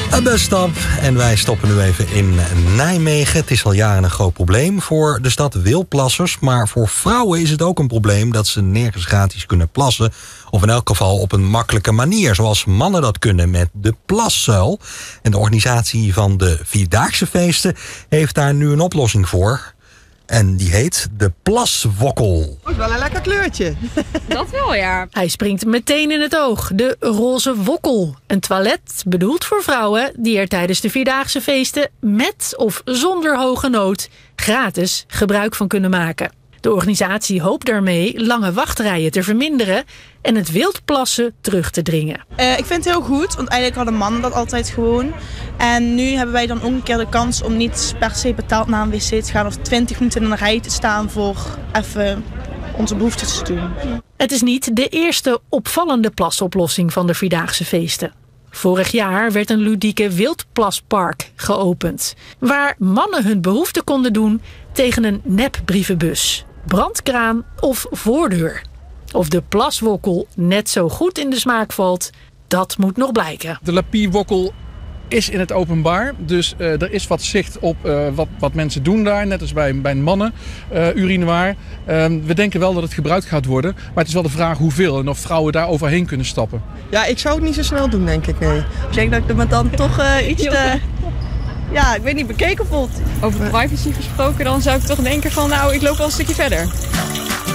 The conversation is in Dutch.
Een busstap en wij stoppen nu even in Nijmegen. Het is al jaren een groot probleem voor de stad Wildplassers. Maar voor vrouwen is het ook een probleem dat ze nergens gratis kunnen plassen. Of in elk geval op een makkelijke manier. Zoals mannen dat kunnen met de plaszuil. En de organisatie van de Vierdaagse Feesten heeft daar nu een oplossing voor. En die heet de plaswokkel. Oh, wel een lekker kleurtje. Dat wel, ja. Hij springt meteen in het oog. De roze wokkel. Een toilet bedoeld voor vrouwen die er tijdens de Vierdaagse Feesten met of zonder hoge nood gratis gebruik van kunnen maken. De organisatie hoopt daarmee lange wachtrijen te verminderen en het wildplassen terug te dringen. Ik vind het heel goed, want eigenlijk hadden mannen dat altijd gewoon. En nu hebben wij dan ook een keer de kans om niet per se betaald naar een wc te gaan of 20 minuten in een rij te staan voor even onze behoeftes te doen. Het is niet de eerste opvallende plasoplossing van de Vierdaagse Feesten. Vorig jaar werd een ludieke wildplaspark geopend, waar mannen hun behoeften konden doen tegen een nepbrievenbus, brandkraan of voordeur. Of de plaswokkel net zo goed in de smaak valt, dat moet nog blijken. De Lapierwokkel is in het openbaar, dus er is wat zicht op wat mensen doen daar, net als bij mannen urinoir. We denken wel dat het gebruikt gaat worden, maar het is wel de vraag hoeveel en of vrouwen daar overheen kunnen stappen. Ja, ik zou het niet zo snel doen, denk ik, nee. Ik denk dat ik me dan toch iets te... Ja, ik weet niet, bekeken voelt. Over privacy gesproken, dan zou ik toch denken van, nou, ik loop wel een stukje verder.